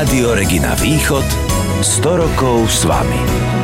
Rádio Regina Východ 100 rokov s vami.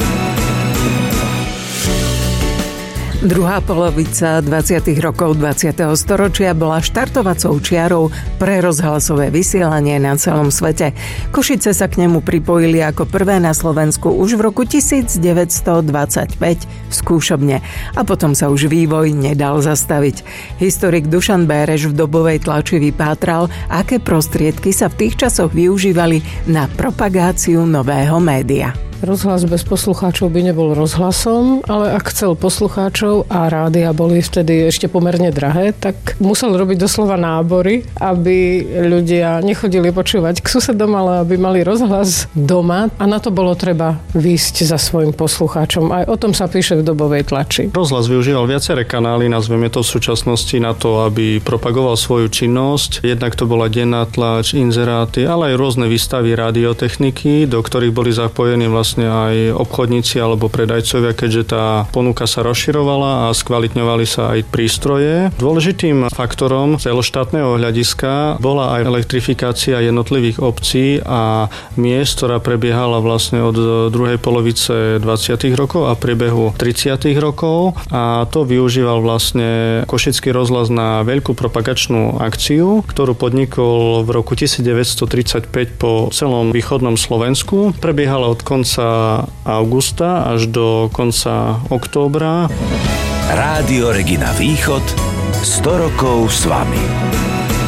Druhá polovica 20. rokov 20. storočia bola štartovacou čiarou pre rozhlasové vysielanie na celom svete. Košice sa k nemu pripojili ako prvé na Slovensku už v roku 1925 skúšobne a potom sa už vývoj nedal zastaviť. Historik Dušan Béreš v dobovej tlači vypátral, aké prostriedky sa v tých časoch využívali na propagáciu nového média. Rozhlas bez poslucháčov by nebol rozhlasom, ale ak chcel poslucháčov a rádia boli vtedy ešte pomerne drahé, tak musel robiť doslova nábory, aby ľudia nechodili počúvať k susedom, ale aby mali rozhlas doma a na to bolo treba výjsť za svojim poslucháčom. Aj o tom sa píše v dobovej tlači. Rozhlas využíval viaceré kanály, nazveme to v súčasnosti, na to, aby propagoval svoju činnosť. Jednak to bola denná tlač, inzeráty, ale aj rôzne výstavy radiotechniky, do ktorých boli zapojení aj obchodníci alebo predajcovia, keďže tá ponuka sa rozširovala a skvalitňovali sa aj prístroje. Dôležitým faktorom celoštátneho hľadiska bola aj elektrifikácia jednotlivých obcí a miest, ktorá prebiehala vlastne od druhej polovice 20. rokov a priebehu 30. rokov a to využíval vlastne Košický rozhlas na veľkú propagačnú akciu, ktorú podnikol v roku 1935 po celom východnom Slovensku. Prebiehala od konca augusta až do konca októbra. Rádio Regina Východ 100 rokov s vami.